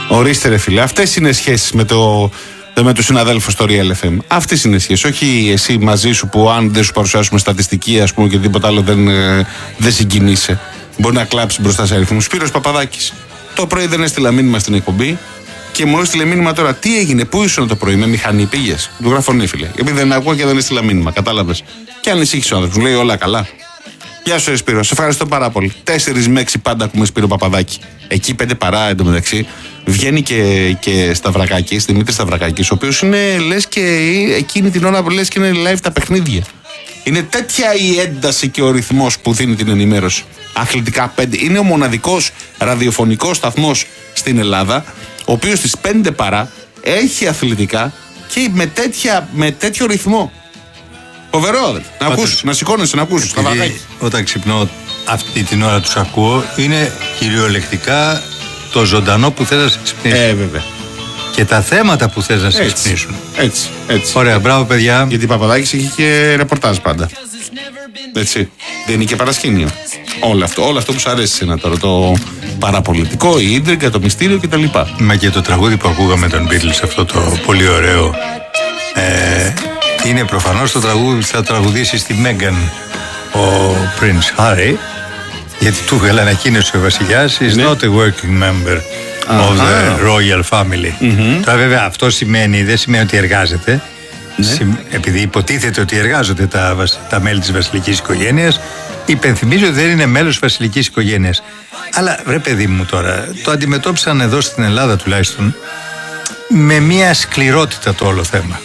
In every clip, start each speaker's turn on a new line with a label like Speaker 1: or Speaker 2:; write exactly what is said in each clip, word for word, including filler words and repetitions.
Speaker 1: Ορίστε ρε φίλε, αυτές είναι σχέσεις με το... με τους συναδέλφους στο Real εφ εμ. Αυτές είναι οι σχέσεις. Όχι εσύ μαζί σου που αν δεν σου παρουσιάσουμε στατιστική, ας πούμε, και τίποτα άλλο δεν, ε, δεν συγκινείσαι. Μπορεί να κλάψει μπροστά σε αριθμούς. Σπύρος Παπαδάκης. Το πρωί δεν έστειλα μήνυμα στην εκπομπή και μου έστειλε μήνυμα τώρα. Τι έγινε, πού ήσουν το πρωί, με μηχανή πήγες? Του γράφω ναι, φίλε. Επειδή δεν ακούω και δεν έστειλα μήνυμα, κατάλαβες. Και ανησύχησε ο άνθρωπος. Μου λέει όλα καλά. Γεια σου, Σπύρο. Σε ευχαριστώ πάρα πολύ. Τέσσερις με έξι πάντα ακούμε Σπύρο Παπαδάκη. Εκεί πέντε παρά εντωμεταξύ βγαίνει και, και Σταυρακάκης, Δημήτρης Σταυρακάκης, ο οποίος είναι λες και εκείνη την ώρα που λες και είναι live τα παιχνίδια. Είναι τέτοια η ένταση και ο ρυθμός που δίνει την ενημέρωση. Αθλητικά πέντε. Είναι ο μοναδικός ραδιοφωνικός σταθμός στην Ελλάδα, ο οποίος στις πέντε παρά έχει αθλητικά και με, τέτοια, με τέτοιο ρυθμό. Φοβερό, να ακούσεις, να σηκώνεσαι, να ακούσεις.
Speaker 2: Όταν ξυπνώ αυτή την ώρα τους ακούω, είναι κυριολεκτικά το ζωντανό που θες να σε ξυπνήσει.
Speaker 1: Ε, βέβαια.
Speaker 2: Και τα θέματα που θες να σε ξυπνήσουν.
Speaker 1: Έτσι, έτσι.
Speaker 2: Ωραία, μπράβο παιδιά.
Speaker 1: Γιατί Παπαδάκης έχει και ρεπορτάζ πάντα. Έτσι. Δεν είναι και παρασκήνιο. Όλο αυτό, όλο αυτό που σου αρέσει να τώρα. Το παραπολιτικό, η ίντριγκα, το μυστήριο κτλ.
Speaker 2: Μα και το τραγούδι που ακούγαμε τον Beatles, αυτό το πολύ ωραίο. Ε, είναι προφανώς το τραγούδι που θα τραγουδήσει στη Μέγκαν ο Prince Harry, γιατί του βγάλε ανακοίνωση ο βασιλιάς. Is
Speaker 1: ναι.
Speaker 2: not a working member of the royal family. Mm-hmm. Τώρα βέβαια αυτό σημαίνει, δεν σημαίνει ότι εργάζεται. Ναι. Επειδή υποτίθεται ότι εργάζονται τα, τα μέλη της βασιλικής οικογένειας, υπενθυμίζω ότι δεν είναι μέλος της βασιλικής οικογένειας. Αλλά βρε παιδί μου τώρα, το αντιμετώπισαν εδώ στην Ελλάδα τουλάχιστον με μια σκληρότητα το όλο θέμα.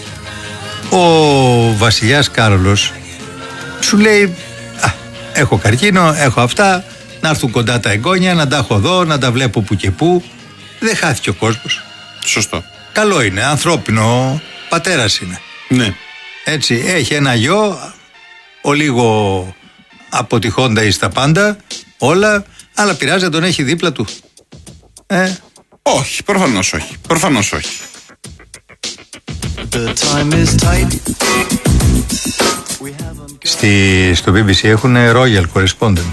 Speaker 2: Ο βασιλιάς Κάρολος σου λέει, α, έχω καρκίνο, έχω αυτά, να έρθουν κοντά τα εγγόνια, να τα έχω εδώ, να τα βλέπω που και που. Δεν χάθηκε ο κόσμος.
Speaker 1: Σωστό.
Speaker 2: Καλό είναι, ανθρώπινο, πατέρας είναι.
Speaker 1: Ναι.
Speaker 2: Έτσι, έχει ένα γιο, ο λίγο αποτυχώντα εις τα πάντα, όλα, αλλά πειράζει να τον έχει δίπλα του. Ε.
Speaker 1: Όχι, προφανώς όχι. Προφανώς όχι.
Speaker 2: Στη, στο μπι μπι σι έχουν Royal Correspondent.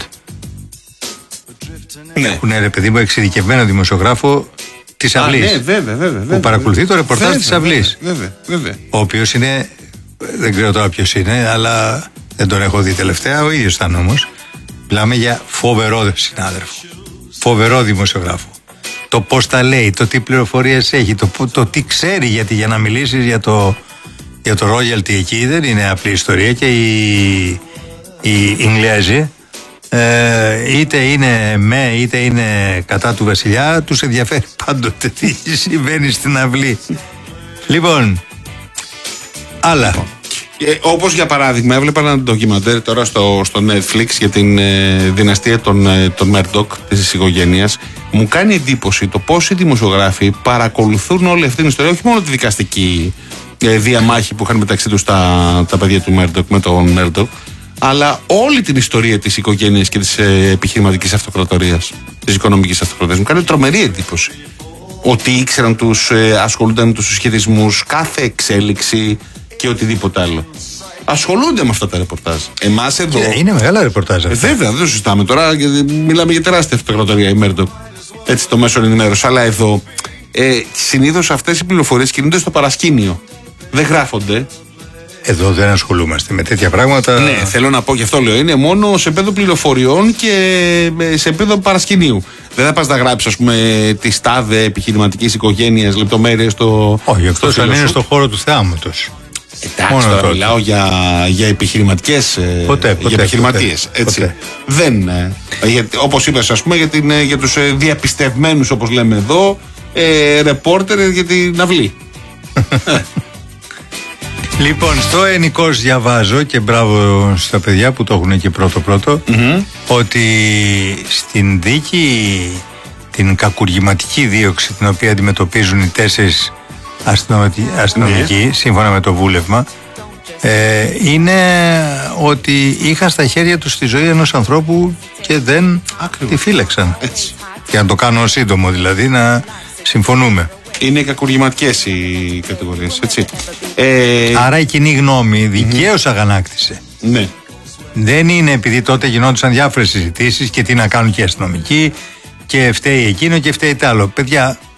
Speaker 1: Ναι.
Speaker 2: Έχουν ρε παιδί μου εξειδικευμένο δημοσιογράφο της αυλής.
Speaker 1: Ναι, βέβαια, βέβαια, βέβαια,
Speaker 2: που παρακολουθεί το ρεπορτάζ
Speaker 1: βέβαια,
Speaker 2: της αυλής.
Speaker 1: Βέβαια, βέβαια.
Speaker 2: Ο οποίος είναι, δεν ξέρω τώρα ποιος είναι, αλλά δεν τον έχω δει τελευταία, ο ίδιος ήταν όμως. Μιλάμε για φοβερό συνάδελφο. Φοβερό δημοσιογράφο. Το πώς τα λέει, το τι πληροφορίες έχει, το, το τι ξέρει, γιατί για να μιλήσεις για το, για το royalty εκεί δεν είναι απλή ιστορία και οι, οι Ιγγλέζοι ε, είτε είναι με είτε είναι κατά του βασιλιά, τους ενδιαφέρει πάντοτε τι συμβαίνει στην αυλή. Λοιπόν, άλλα.
Speaker 1: Ε, όπως για παράδειγμα έβλεπα ένα ντοκιμαντέρ τώρα στο, στο Netflix για την ε, δυναστεία των, ε, των Μέρντοκ, της οικογένειας. Μου κάνει εντύπωση το πώς οι δημοσιογράφοι παρακολουθούν όλη αυτή την ιστορία, όχι μόνο τη δικαστική ε, διαμάχη που είχαν μεταξύ τους τα, τα παιδιά του Μέρντοκ με τον Μέρντοκ, αλλά όλη την ιστορία της οικογένειας και της ε, επιχειρηματικής αυτοκρατορίας, της οικονομικής αυτοκρατορίας. Μου κάνει τρομερή εντύπωση ότι ήξεραν τους, ε, ασχολούνταν με τους συσχετισμούς, κάθε εξέλιξη και οτιδήποτε άλλο. Ασχολούνται με αυτά τα ρεπορτάζ. Εμάς εδώ.
Speaker 2: Και είναι μεγάλα ρεπορτάζ αυτά.
Speaker 1: Ε, βέβαια, δεν το συζητάμε τώρα. Μιλάμε για τεράστια αυτοκρατορία η Μέρντοκ. Έτσι, το μέσο ενημέρωση. Αλλά εδώ ε, συνήθως αυτές οι πληροφορίες κινούνται στο παρασκήνιο. Δεν γράφονται.
Speaker 2: Εδώ δεν ασχολούμαστε με τέτοια πράγματα.
Speaker 1: Ναι, θέλω να πω και αυτό λέω. Είναι μόνο σε επίπεδο πληροφοριών και σε επίπεδο παρασκηνίου. Δεν θα πας να γράψεις, ας πούμε, τη τάδε επιχειρηματικής οικογένειας λεπτομέρειες στο.
Speaker 2: Όχι, εκτός αν είναι στο χώρο του θεάματος.
Speaker 1: Εντάξει, μόνο τώρα μιλάω για, για επιχειρηματικές.
Speaker 2: Ποτέ, ποτέ,
Speaker 1: για επιχειρηματίες.
Speaker 2: Ποτέ,
Speaker 1: έτσι.
Speaker 2: ποτέ.
Speaker 1: Δεν. Για, όπως είπες, ας πούμε, για, την, για τους διαπιστευμένους, όπως λέμε εδώ, ε, ρεπόρτερ για την αυλή.
Speaker 2: Λοιπόν, στο Ενικός διαβάζω, και μπράβο στα παιδιά που το έχουν και πρώτο-πρώτο, mm-hmm. ότι στην δίκη, την κακουργηματική δίωξη την οποία αντιμετωπίζουν οι τέσσερις αστυνομικοί, ναι. σύμφωνα με το βούλευμα, ε, είναι ότι είχαν στα χέρια τους τη ζωή ενός ανθρώπου και δεν Άκριβο. τη φύλαξαν. Έτσι. Για να το κάνω σύντομο δηλαδή, να συμφωνούμε.
Speaker 1: Είναι κακουργηματικές οι κατηγορίες, έτσι. Ε...
Speaker 2: Άρα η κοινή γνώμη δικαίως mm-hmm. αγανάκτησε.
Speaker 1: Ναι.
Speaker 2: Δεν είναι επειδή τότε γινόντουσαν διάφορες συζητήσεις και τι να κάνουν και οι αστυνομικοί και φταίει εκείνο και φταίει τ' άλλο. Παιδιά,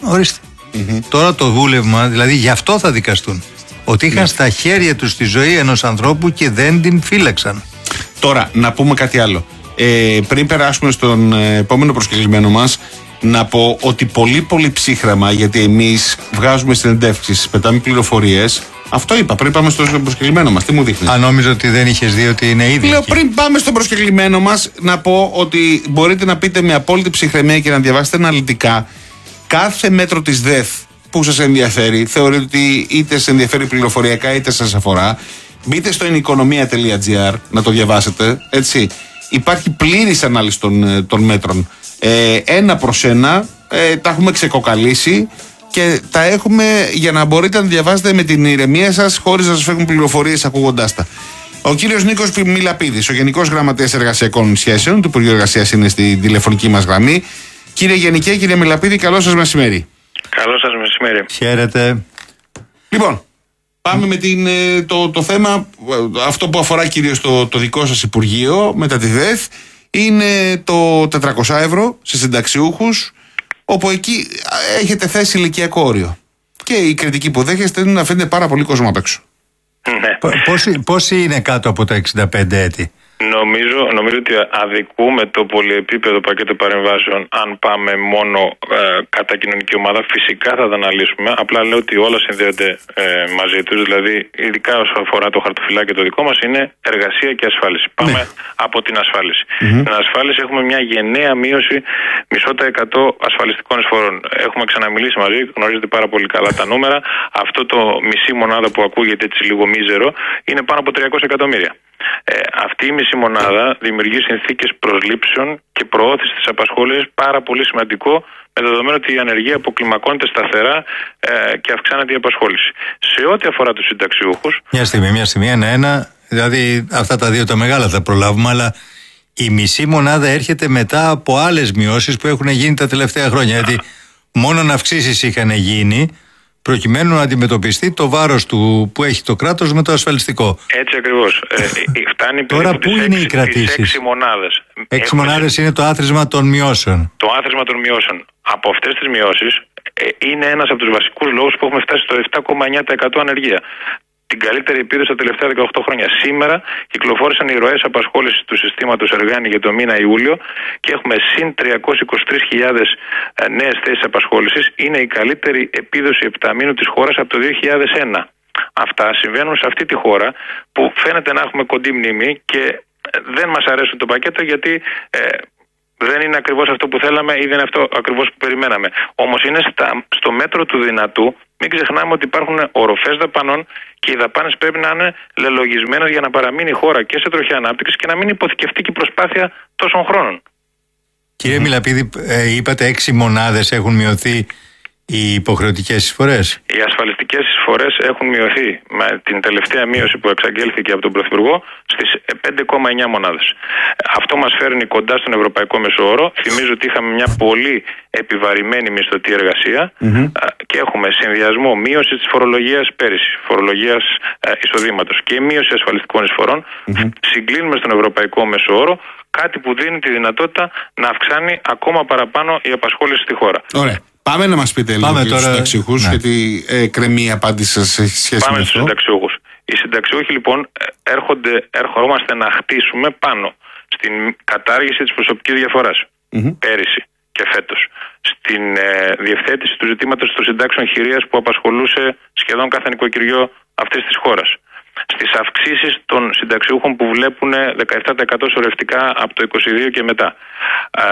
Speaker 2: Ορίστε. Mm-hmm. Τώρα το βούλευμα, δηλαδή γι' αυτό θα δικαστούν. Ότι είχαν yeah. στα χέρια τους τη ζωή ενός ανθρώπου και δεν την φύλαξαν.
Speaker 1: Τώρα, να πούμε κάτι άλλο. Ε, πριν περάσουμε στον επόμενο προσκεκλημένο μας, να πω ότι πολύ πολύ ψύχραμα, γιατί εμείς βγάζουμε συνεντεύξεις, πετάμε πληροφορίες. Αυτό είπα πριν πάμε στον προσκεκλημένο μας. Τι μου δείχνει?
Speaker 2: Αν νόμιζα ότι δεν είχες δει ότι είναι ήδη.
Speaker 1: Λέω πριν πάμε στον προσκεκλημένο μας να πω ότι μπορείτε να πείτε με απόλυτη ψυχραιμία και να διαβάσετε αναλυτικά κάθε μέτρο της ΔΕΘ που σας ενδιαφέρει. Θεωρείτε ότι είτε σας ενδιαφέρει πληροφοριακά είτε σας αφορά. Μπείτε στο ενοικονομία τελεία τζι άρ να το διαβάσετε. Έτσι. Υπάρχει πλήρης ανάλυση των, των μέτρων. Ε, ένα προς ένα ε, τα έχουμε ξεκοκαλίσει και τα έχουμε για να μπορείτε να διαβάσετε με την ηρεμία σας χωρίς να σας φεύγουν πληροφορίες ακούγοντάς τα. Ο κύριος Νίκος Μιλαπίδης, ο Γενικός Γραμματέας Εργασιακών Σχέσεων του Υπουργείου Εργασίας, είναι στη τηλεφωνική μας γραμμή. Κύριε Γενικέ, κύριε Μιλαπίδη, καλό σας μεσημέρι.
Speaker 3: Καλό σας μεσημέρι.
Speaker 2: Χαίρετε.
Speaker 1: Λοιπόν, πάμε με την, το, το θέμα, αυτό που αφορά κυρίως το, το δικό σας Υπουργείο, μετά τη ΔΕΘ, είναι το τετρακόσια ευρώ σε συνταξιούχους, όπου εκεί έχετε θέσει ηλικιακό όριο. Και η κριτική που δέχεστε είναι να φαίνεται πάρα πολύ κόσμο απ' έξω.
Speaker 3: Ναι.
Speaker 2: Πόσοι, πόσοι είναι κάτω από τα εξήντα πέντε έτη?
Speaker 3: Νομίζω, νομίζω ότι αδικούμε το πολυεπίπεδο πακέτο παρεμβάσεων αν πάμε μόνο ε, κατά κοινωνική ομάδα. Φυσικά θα τα αναλύσουμε. Απλά λέω ότι όλα συνδέονται ε, μαζί τους. Δηλαδή, ειδικά όσο αφορά το χαρτοφυλάκιο το δικό μας, είναι εργασία και ασφάλιση. Ναι. Πάμε από την ασφάλιση. Mm-hmm. Στην ασφάλιση έχουμε μια γενναία μείωση μισό τοις εκατό ασφαλιστικών εισφορών. Έχουμε ξαναμιλήσει μαζί, γνωρίζετε πάρα πολύ καλά τα νούμερα. Αυτό το μισή μονάδα που ακούγεται έτσι λίγο μίζερο είναι πάνω από τριακόσια εκατομμύρια. Ε, αυτή η μισή μονάδα δημιουργεί συνθήκες προσλήψεων και προώθησης της απασχόλησης, πάρα πολύ σημαντικό, με δεδομένο ότι η ανεργία αποκλιμακώνεται σταθερά ε, και αυξάνεται η απασχόληση. Σε ό,τι αφορά τους συνταξιούχους.
Speaker 2: Μια στιγμή, μια στιγμή, ένα-ένα. Δηλαδή, αυτά τα δύο τα μεγάλα θα προλάβουμε, αλλά η μισή μονάδα έρχεται μετά από άλλες μειώσεις που έχουν γίνει τα τελευταία χρόνια. Γιατί μόνον αυξήσεις είχαν γίνει, προκειμένου να αντιμετωπιστεί το βάρος του που έχει το κράτος με το ασφαλιστικό.
Speaker 3: Έτσι ακριβώς. Ε, φτάνει
Speaker 2: Τώρα πού είναι οι κρατήσεις?
Speaker 3: Έξι μονάδες.
Speaker 2: Έξι μονάδες είναι το άθροισμα των μειώσεων.
Speaker 3: Το άθροισμα των μειώσεων. Από αυτές τις μειώσεις ε, είναι ένας από τους βασικούς λόγους που έχουμε φτάσει στο επτά κόμμα εννιά τοις εκατό ανεργία. Την καλύτερη επίδοση τα τελευταία δεκαοκτώ χρόνια. Σήμερα κυκλοφόρησαν οι ροές απασχόλησης του συστήματος Εργάνη για το μήνα Ιούλιο και έχουμε συν τριακόσιες είκοσι τρεις χιλιάδες νέες θέσεις απασχόλησης. Είναι η καλύτερη επίδοση επταμήνου της χώρας από το δύο χιλιάδες ένα. Αυτά συμβαίνουν σε αυτή τη χώρα που φαίνεται να έχουμε κοντή μνήμη και δεν μας αρέσουν το πακέτο γιατί ε, δεν είναι ακριβώς αυτό που θέλαμε ή δεν είναι αυτό ακριβώς που περιμέναμε. Όμως είναι στα, στο μέτρο του δυνατού. Μην ξεχνάμε ότι υπάρχουν οροφές δαπανών και οι δαπάνες πρέπει να είναι λελογισμένες για να παραμείνει η χώρα και σε τροχιά ανάπτυξη και να μην υποθηκευτεί και η προσπάθεια τόσων χρόνων.
Speaker 2: Κύριε Μιλαπίδη, ε, είπατε έξι μονάδες έχουν μειωθεί οι υποχρεωτικές εισφορές.
Speaker 3: Οι ασφαλιστικές εισφορές έχουν μειωθεί με την τελευταία μείωση που εξαγγέλθηκε από τον Πρωθυπουργό στις πέντε κόμμα εννιά μονάδες. Αυτό μας φέρνει κοντά στον ευρωπαϊκό μεσόωρο. Θυμίζω ότι είχαμε μια πολύ επιβαρημένη μισθωτή εργασία mm-hmm. και έχουμε συνδυασμό μείωση της φορολογίας πέρυσι, φορολογίας εισοδήματος και μείωση ασφαλιστικών εισφορών. Mm-hmm. Συγκλίνουμε στον ευρωπαϊκό μεσόωρο, κάτι που δίνει τη δυνατότητα να αυξάνει ακόμα παραπάνω η απασχόληση στη χώρα.
Speaker 1: Ωραία. Πάμε να μας πείτε λίγο για τους συνταξιούχους, ναι. γιατί ε, κρεμεί η απάντηση σας σε σχέση
Speaker 3: Πάμε
Speaker 1: με
Speaker 3: αυτό. Πάμε στους συνταξιούχους. Οι συνταξιούχοι λοιπόν έρχονται, ερχόμαστε να χτίσουμε πάνω στην κατάργηση της προσωπικής διαφοράς mm-hmm. πέρυσι και φέτος. Στην ε, διευθέτηση του ζητήματος των συντάξεων χειρίας που απασχολούσε σχεδόν κάθε νοικοκυριό αυτής της χώρας. Στις αυξήσεις των συνταξιούχων που βλέπουν δεκαεπτά τοις εκατό σωρευτικά από το είκοσι δύο και μετά. Α,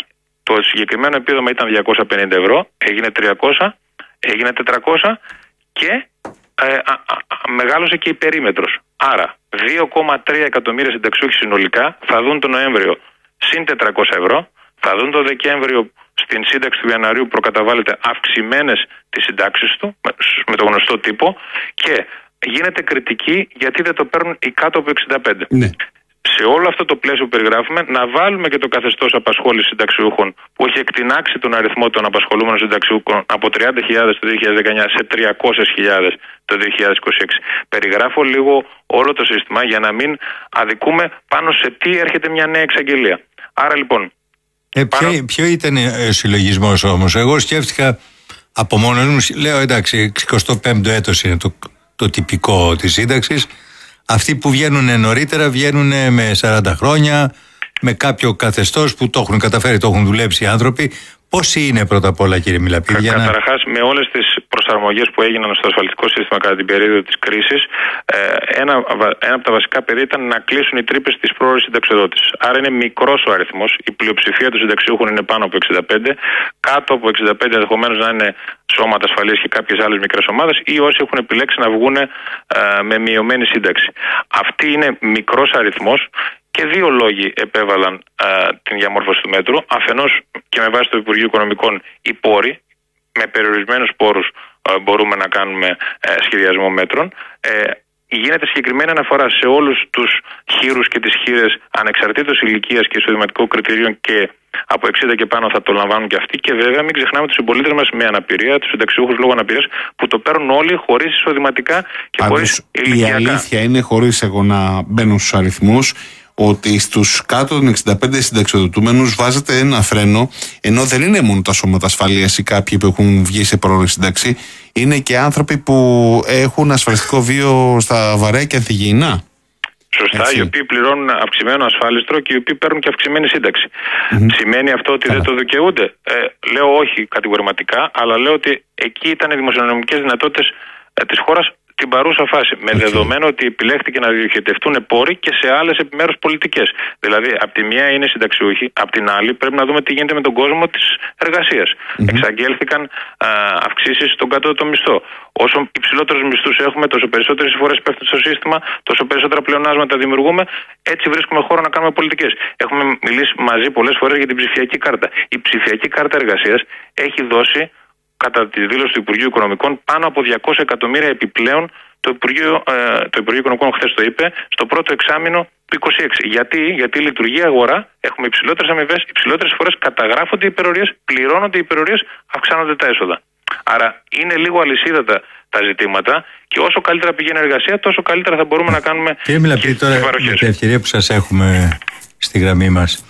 Speaker 3: το συγκεκριμένο επίδομα ήταν διακόσια πενήντα ευρώ, έγινε τριακόσια, έγινε τετρακόσια και ε, α, α, μεγάλωσε και η περίμετρος. Άρα δύο κόμμα τρία εκατομμύρια συνταξιούχοι συνολικά θα δουν τον Νοέμβριο συν τετρακόσια ευρώ, θα δουν τον Δεκέμβριο στην σύνταξη του Ιανουαρίου που προκαταβάλλεται αυξημένες τις συντάξεις του με το γνωστό τύπο και γίνεται κριτική γιατί δεν το παίρνουν οι κάτω από εξήντα πέντε. Ναι. Σε όλο αυτό το πλαίσιο που περιγράφουμε, να βάλουμε και το καθεστώς απασχόλησης συνταξιούχων που έχει εκτινάξει τον αριθμό των απασχολούμενων συνταξιούχων από τριάντα χιλιάδες το δύο χιλιάδες δεκαεννιά σε τριακόσιες χιλιάδες το δύο χιλιάδες είκοσι έξι. Περιγράφω λίγο όλο το σύστημα για να μην αδικούμε πάνω σε τι έρχεται μια νέα εξαγγελία. Άρα λοιπόν.
Speaker 2: Ε, πάνω... ποιο, ποιο ήταν ο συλλογισμός όμως? Εγώ σκέφτηκα Από μόνος μου λέω εντάξει, εξηκοστό πέμπτο έτος είναι το, το τυπικό της σύνταξης. Αυτοί που βγαίνουν νωρίτερα βγαίνουν με σαράντα χρόνια, με κάποιο καθεστώς που το έχουν καταφέρει, το έχουν δουλέψει οι άνθρωποι. Πόσοι είναι πρώτα απ' όλα, κύριε Μιλαπίδη?
Speaker 3: Κα, καταρχάς, με όλες τις προσαρμογές που έγιναν στο ασφαλιστικό σύστημα κατά την περίοδο της κρίσης, ένα, ένα από τα βασικά πεδία ήταν να κλείσουν οι τρύπες της πρόορης συνταξιοδότησης. Άρα είναι μικρός ο αριθμός. Η πλειοψηφία των συνταξιούχων είναι πάνω από εξήντα πέντε. Κάτω από εξήντα πέντε ενδεχομένως να είναι σώματα ασφαλείας και κάποιες άλλες μικρές ομάδες, ή όσοι έχουν επιλέξει να βγουν με μειωμένη σύνταξη. Αυτή είναι μικρός αριθμός. Και δύο λόγοι επέβαλαν α, την διαμόρφωση του μέτρου. Αφενός και με βάση το Υπουργείο Οικονομικών οι πόροι, με περιορισμένους πόρους α, μπορούμε να κάνουμε α, σχεδιασμό μέτρων. Ε, γίνεται συγκεκριμένη αναφορά σε όλους τους χήρους και τις χήρες ανεξαρτήτως ηλικίας και εισοδηματικών κριτηρίων, και από εξήντα και πάνω θα το λαμβάνουν και αυτοί. Και βέβαια μην ξεχνάμε τους συμπολίτες μας με αναπηρία, τους συνταξιούχους λόγω αναπηρίας, που το παίρνουν όλοι χωρίς εισοδηματικά και
Speaker 1: Πάντως,
Speaker 3: χωρίς ηλικιακά.
Speaker 1: Η αλήθεια είναι, χωρίς εγώ να μπαίνω στους αριθμούς, ότι στους κάτω των εξήντα πέντε συνταξιοδοτούμενους βάζετε ένα φρένο, ενώ δεν είναι μόνο τα σώματα ασφαλείας ή κάποιοι που έχουν βγει σε πρόορη σύνταξη, είναι και άνθρωποι που έχουν ασφαλιστικό βίο στα βαρέα και ανθυγιεινά.
Speaker 3: Σωστά, έτσι. Οι οποίοι πληρώνουν αυξημένο ασφάλιστρο και οι οποίοι παίρνουν και αυξημένη σύνταξη.
Speaker 1: Mm-hmm.
Speaker 3: Σημαίνει αυτό ότι Καλά. δεν το δικαιούνται? Ε, λέω όχι κατηγορηματικά, αλλά λέω ότι εκεί ήταν οι δημοσιονομικές δυνατότητες ε, της χώρας την παρούσα φάση. Με okay. δεδομένο ότι επιλέχθηκε να διοχετευτούν πόροι και σε άλλες επιμέρους πολιτικές. Δηλαδή, από τη μία είναι συνταξιούχοι, από την άλλη πρέπει να δούμε τι γίνεται με τον κόσμο της εργασίας. Mm-hmm. Εξαγγέλθηκαν α, αυξήσεις στον κατώτατο μισθό. Όσο υψηλότερους μισθούς έχουμε, τόσο περισσότερες εισφορές πέφτουν στο σύστημα, τόσο περισσότερα πλεονάσματα δημιουργούμε. Έτσι βρίσκουμε χώρο να κάνουμε πολιτικές. Έχουμε μιλήσει μαζί πολλές φορές για την ψηφιακή κάρτα. Η ψηφιακή κάρτα εργασίας έχει δώσει, κατά τη δήλωση του Υπουργείου Οικονομικών, πάνω από διακόσια εκατομμύρια επιπλέον. Το Υπουργείο, ε, το Υπουργείο Οικονομικών χθες το είπε, στο πρώτο εξάμηνο του είκοσι έξι. Γιατί, Γιατί λειτουργεί η αγορά, έχουμε υψηλότερες αμοιβές, υψηλότερες φορές καταγράφονται οι υπερορίες, πληρώνονται οι υπερορίες, αυξάνονται τα έσοδα. Άρα είναι λίγο αλυσίδατα τα ζητήματα, και όσο καλύτερα πηγαίνει η εργασία, τόσο καλύτερα θα μπορούμε να κάνουμε.
Speaker 2: Κύριε Μιλαπίδη, τώρα με την ευκαιρία που σας έχουμε στη γραμμή μας,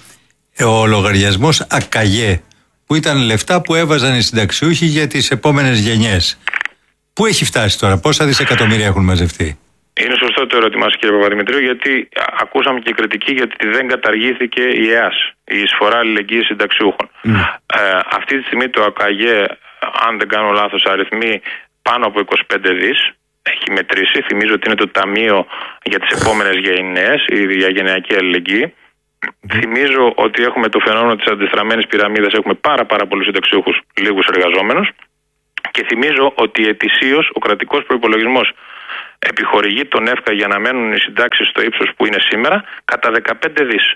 Speaker 2: ο λογαριασμός ΑΚΑΓΕ, που ήταν λεφτά που έβαζαν οι συνταξιούχοι για τις επόμενες γενιές, πού έχει φτάσει τώρα, πόσα δισεκατομμύρια έχουν μαζευτεί?
Speaker 3: Είναι σωστό το ερώτημά σας, κύριε Παπαδημητρίου, γιατί ακούσαμε και κριτική γιατί δεν καταργήθηκε η ΕΑΣ, η εισφορά αλληλεγγύης συνταξιούχων. Mm. Ε, αυτή τη στιγμή το ΑΚΑΓΕ, αν δεν κάνω λάθος αριθμοί, πάνω από είκοσι πέντε δις έχει μετρήσει. Θυμίζω ότι είναι το Ταμείο για τις επόμενες γενιές, η διαγενειακή αλληλεγγύη. Mm. Θυμίζω ότι έχουμε το φαινόμενο της αντιστραμμένης πυραμίδας, έχουμε πάρα, πάρα πολλούς συνταξιούχους, λίγους εργαζόμενους. Και θυμίζω ότι ετησίως ο κρατικός προϋπολογισμός επιχορηγεί τον ΕΦΚΑ για να μένουν οι συντάξεις στο ύψος που είναι σήμερα κατά δεκαπέντε δις.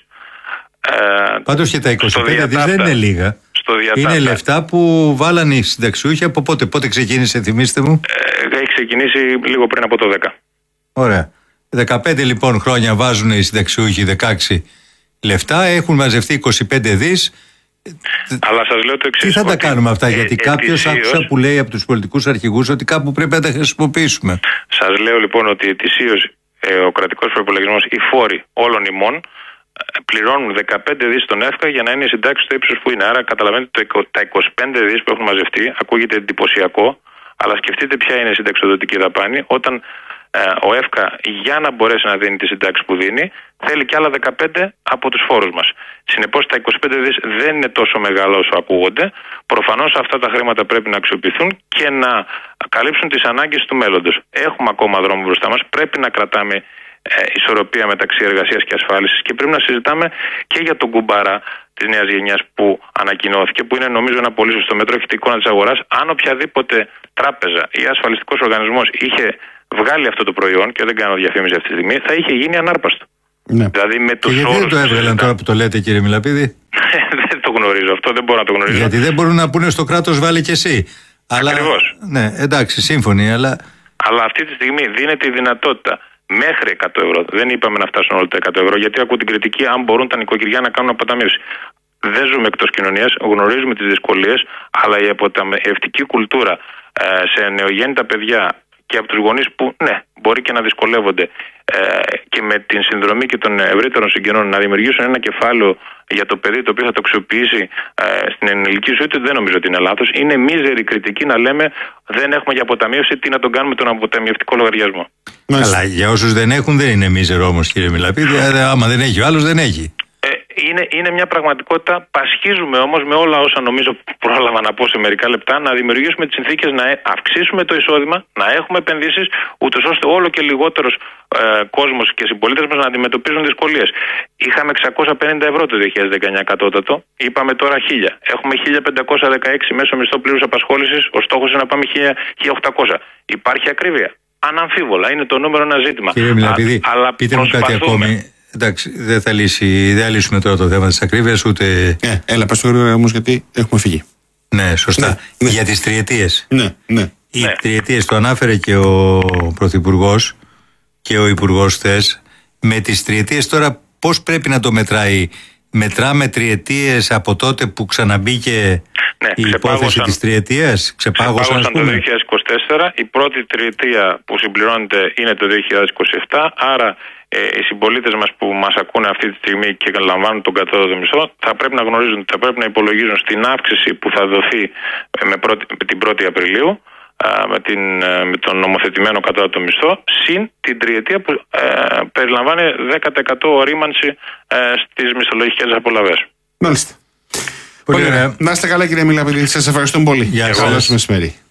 Speaker 2: Ε, Πάντως και τα είκοσι πέντε δις δεν είναι λίγα. Είναι λεφτά που βάλανε οι συνταξιούχοι από πότε, πότε ξεκίνησε, θυμίστε μου?
Speaker 3: Ε, έχει ξεκινήσει λίγο πριν από το δέκα.
Speaker 2: Ωραία. δεκαπέντε λοιπόν χρόνια βάζουν οι συνταξιούχοι, δεκαέξι λεφτά, έχουν μαζευτεί είκοσι πέντε δις.
Speaker 3: Αλλά σας λέω το εξής.
Speaker 2: Τι θα τα κάνουμε αυτά, ε, γιατί ε, κάποιος άκουσα που λέει από τους πολιτικούς αρχηγούς ότι κάπου πρέπει να τα χρησιμοποιήσουμε.
Speaker 3: Σας λέω λοιπόν ότι ετησίως ε, ο κρατικός προϋπολογισμός, οι φόροι όλων ημών, πληρώνουν δεκαπέντε δις στον ΕΦΚΑ για να είναι η συντάξη στο ύψος που είναι. Άρα καταλαβαίνετε το, τα είκοσι πέντε δις που έχουν μαζευτεί, ακούγεται εντυπωσιακό, αλλά σκεφτείτε ποια είναι η συνταξιοδοτική δαπάνη, όταν ε, ο ΕΦΚΑ για να μπορέσει να δίνει τη συντάξη που δίνει, θέλει και άλλα δεκαπέντε από τους φόρους μας. Συνεπώς τα είκοσι πέντε δις δεν είναι τόσο μεγάλα όσο ακούγονται. Προφανώς αυτά τα χρήματα πρέπει να αξιοποιηθούν και να καλύψουν τις ανάγκες του μέλλοντος. Έχουμε ακόμα δρόμο μπροστά μας, πρέπει να κρατάμε ε, ισορροπία μεταξύ εργασίας και ασφάλισης, και πρέπει να συζητάμε και για τον κουμπάρα της νέας γενιάς που ανακοινώθηκε, που είναι νομίζω ένα πολύ σωστό μέτρο, έχει την εικόνα της αγοράς. Αν οποιαδήποτε τράπεζα ή ασφαλιστικός οργανισμός είχε βγάλει αυτό το προϊόν, και δεν κάνω διαφήμιση αυτή τη στιγμή, θα είχε γίνει ανάρπαστο.
Speaker 1: Ναι.
Speaker 3: Δηλαδή με τους
Speaker 2: και γιατί δεν το έβγαλαν τώρα που το λέτε, κύριε Μιλαπίδη?
Speaker 3: Δεν το γνωρίζω αυτό, δεν μπορώ να το γνωρίζω.
Speaker 2: Γιατί δεν μπορούν να πούνε στο κράτος βάλει και εσύ.
Speaker 3: Ακριβώς.
Speaker 2: Αλλά, ναι, εντάξει, σύμφωνοι, αλλά...
Speaker 3: Αλλά αυτή τη στιγμή δίνεται η δυνατότητα μέχρι εκατό ευρώ. Δεν είπαμε να φτάσουν όλα τα εκατό ευρώ, γιατί ακούω την κριτική αν μπορούν τα νοικοκυριά να κάνουν αποταμίευση. Δεν ζούμε εκτός κοινωνίας, γνωρίζουμε τις δυσκολίες, αλλά η αποταμιευτική κουλτούρα ε, σε νεογέννητα παιδιά και από τους γονείς που, ναι, μπορεί και να δυσκολεύονται ε, και με την συνδρομή και των ευρύτερων συγγενών να δημιουργήσουν ένα κεφάλαιο για το παιδί το οποίο θα το αξιοποιήσει ε, στην ενηλική ζωή του, δεν νομίζω ότι είναι λάθος. Είναι μίζερη κριτική να λέμε δεν έχουμε για αποταμίευση, τι να τον κάνουμε τον αποταμιευτικό λογαριασμό.
Speaker 2: Καλά, για όσους δεν έχουν δεν είναι μίζερο όμως, κύριε Μιλαπίδη. Άμα δεν έχει ο άλλος, δεν έχει.
Speaker 3: Είναι, είναι μια πραγματικότητα. Πασχίζουμε όμως με όλα όσα νομίζω πρόλαβα να πω σε μερικά λεπτά, να δημιουργήσουμε τις συνθήκες να αυξήσουμε το εισόδημα, να έχουμε επενδύσεις, ούτως ώστε όλο και λιγότερος ε, κόσμος και συμπολίτες μας να αντιμετωπίζουν δυσκολίες. Είχαμε εξακόσια πενήντα ευρώ το δύο χιλιάδες δεκαεννιά κατώτατο, είπαμε τώρα χίλια. Έχουμε χίλια πεντακόσια δεκαέξι μέσω μισθό πλήρους απασχόλησης, ο στόχος είναι να πάμε χίλια οκτακόσια. Υπάρχει ακρίβεια. Αναμφίβολα, είναι το νούμερο ένα ζήτημα.
Speaker 2: Κύριε Μιλαπίδη, αλλά πείτε μου κάτι ακόμη. Εντάξει, δεν θα, λύσει, δεν θα λύσουμε τώρα το θέμα της ακρίβειας ούτε.
Speaker 1: Ε, έλα, πες το γρήγορα όμως, γιατί έχουμε φύγει.
Speaker 2: Ναι, σωστά. Ναι, ναι. Για τις τριετίες.
Speaker 1: Ναι, ναι.
Speaker 2: Οι
Speaker 3: ναι.
Speaker 2: τριετίες το ανάφερε και ο Πρωθυπουργός και ο Υπουργός χθες. Με τις τριετίες τώρα πώς πρέπει να το μετράει? Μετράμε τριετίες από τότε που ξαναμπήκε ναι, η υπόθεση της τριετίας?
Speaker 3: Ξεπάγωσαν, ξεπάγωσαν το δύο χιλιάδες είκοσι τέσσερα. Η πρώτη τριετία που συμπληρώνεται είναι το δύο χιλιάδες είκοσι επτά. Άρα ε, οι συμπολίτες μας που μας ακούνε αυτή τη στιγμή και λαμβάνουν τον κατώτατο μισθό θα πρέπει να γνωρίζουν, θα πρέπει να υπολογίζουν στην αύξηση που θα δοθεί με, πρώτη, με την πρώτη Απριλίου με, την, με τον νομοθετημένο κατώτατο μισθό, συν την τριετία που ε, περιλαμβάνει δέκα τοις εκατό ορίμανση ε, στις μισθολογικές απολαβές.
Speaker 1: Μάλιστα. Πολύ ωραία. Να είστε καλά, κύριε Μιλαπίδη. Σας ευχαριστούμε πολύ.
Speaker 2: Γεια σας.
Speaker 1: Καλό μεσημέρι.